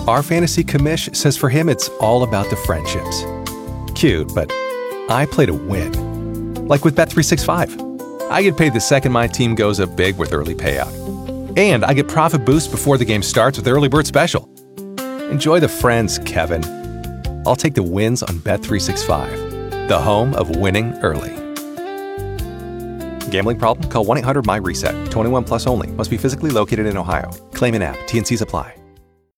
Our fantasy commish says for him it's all about the friendships. Cute, but I play to win. Like with Bet365. I get paid the second my team goes up big with early payout. And I get profit boost before the game starts with Early Bird Special. Enjoy the friends, Kevin. I'll take the wins on Bet365, the home of winning early. Gambling problem? Call 1-800-MY-RESET. 21 plus only. Must be physically located in Ohio. Claim in app. T&Cs apply.